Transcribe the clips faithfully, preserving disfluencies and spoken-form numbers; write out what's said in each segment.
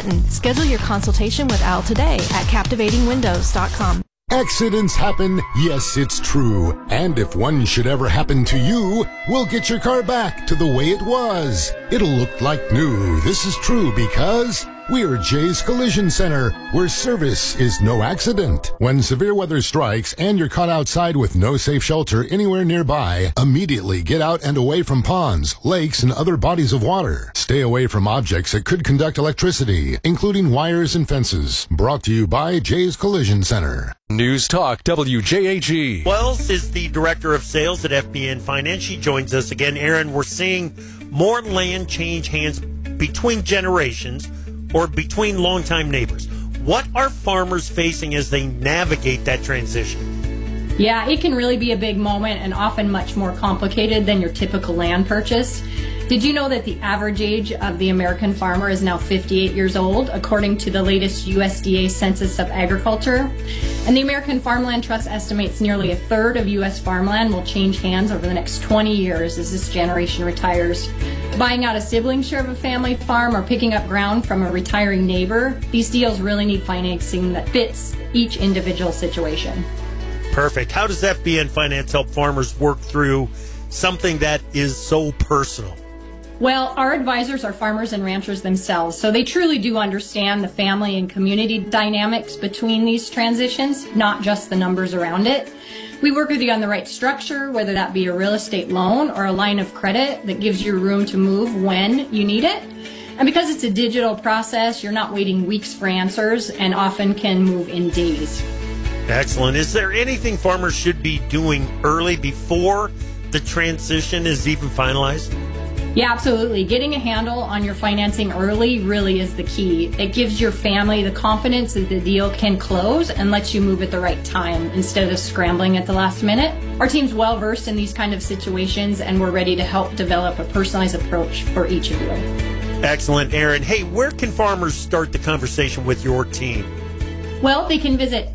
button. Schedule your consultation with Al today at captivating windows dot com. Accidents happen, yes, it's true. And if one should ever happen to you, we'll get your car back to the way it was. It'll look like new. This is true because we're Jay's Collision Center, where service is no accident. When severe weather strikes and you're caught outside with no safe shelter anywhere nearby, immediately get out and away from ponds, lakes, and other bodies of water. Stay away from objects that could conduct electricity, including wires and fences. Brought to you by Jay's Collision Center. News Talk W J A G. Wells is the Director of Sales at F B N Finance. She joins us again. Aaron, we're seeing more land change hands between generations or between longtime neighbors. What are farmers facing as they navigate that transition? Yeah, it can really be a big moment and often much more complicated than your typical land purchase. Did you know that the average age of the American farmer is now fifty-eight years old, according to the latest U S D A Census of Agriculture? And the American Farmland Trust estimates nearly a third of U S farmland will change hands over the next twenty years as this generation retires. Buying out a sibling share of a family farm or picking up ground from a retiring neighbor, these deals really need financing that fits each individual situation. Perfect. How does F B N Finance help farmers work through something that is so personal? Well, our advisors are farmers and ranchers themselves, so they truly do understand the family and community dynamics between these transitions, not just the numbers around it. We work with you on the right structure, whether that be a real estate loan or a line of credit that gives you room to move when you need it. And because it's a digital process, you're not waiting weeks for answers and often can move in days. Excellent. Is there anything farmers should be doing early before the transition is even finalized? Yeah, absolutely. Getting a handle on your financing early really is the key. It gives your family the confidence that the deal can close and lets you move at the right time instead of scrambling at the last minute. Our team's well versed in these kind of situations, and we're ready to help develop a personalized approach for each of you. Excellent, Aaron. Hey, where can farmers start the conversation with your team? Well, they can visit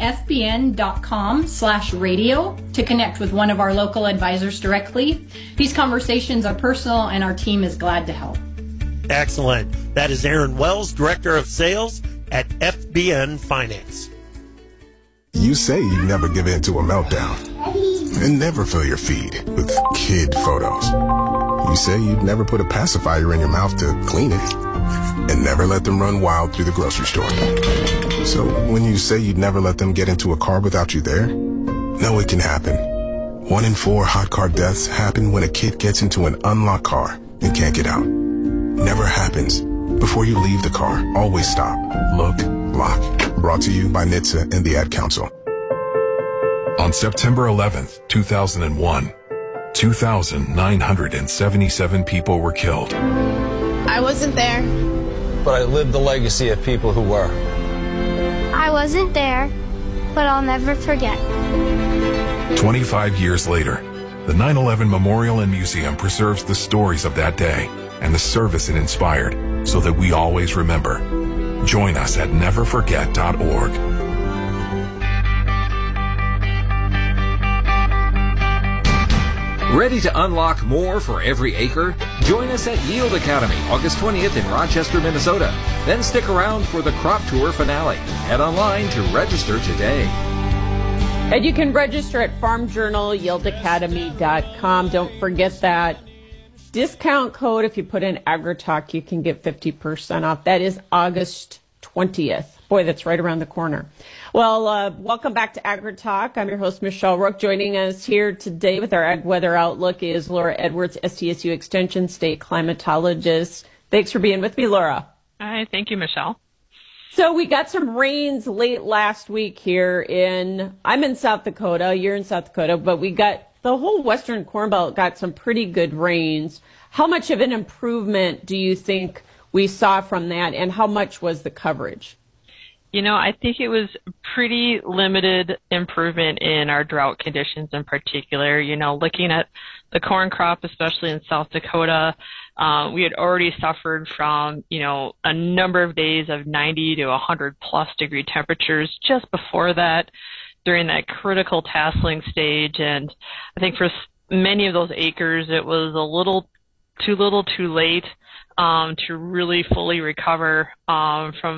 fbn.com slash radio to connect with one of our local advisors directly. These conversations are personal, and our team is glad to help. Excellent. That is Aaron Wells, Director of Sales at F B N Finance. You say you never give in to a meltdown and never fill your feed with kid photos. You say you'd never put a pacifier in your mouth to clean it and never let them run wild through the grocery store. So when you say you'd never let them get into a car without you there, no, it can happen. One in four hot car deaths happen when a kid gets into an unlocked car and can't get out. Never happens. Before you leave the car, always stop, look, lock. Brought to you by N H T S A and the Ad Council. On September eleventh, two thousand one, two thousand nine hundred seventy-seven people were killed. I wasn't there. But I lived the legacy of people who were. I wasn't there, but I'll never forget. twenty-five years later, the nine eleven Memorial and Museum preserves the stories of that day and the service it inspired so that we always remember. Join us at never forget dot org. Ready to unlock more for every acre? Join us at Yield Academy, August twentieth in Rochester, Minnesota. Then stick around for the Crop Tour finale. Head online to register today. And you can register at farm journal yield academy dot com. Don't forget that discount code. If you put in AgriTalk, you can get fifty percent off. That is August twentieth. Boy, that's right around the corner. Well, uh, welcome back to AgriTalk. I'm your host, Michelle Rook. Joining us here today with our Ag Weather Outlook is Laura Edwards, S T S U Extension State Climatologist. Thanks for being with me, Laura. Hi, thank you, Michelle. So we got some rains late last week here in, I'm in South Dakota, you're in South Dakota, but we got, the whole Western Corn Belt got some pretty good rains. How much of an improvement do you think we saw from that, and how much was the coverage? You know, I think it was pretty limited improvement in our drought conditions in particular. You know, looking at the corn crop, especially in South Dakota, uh, we had already suffered from, you know, a number of days of ninety to one hundred plus degree temperatures just before that, during that critical tasseling stage. And I think for many of those acres, it was a little too little too late um, to really fully recover um, from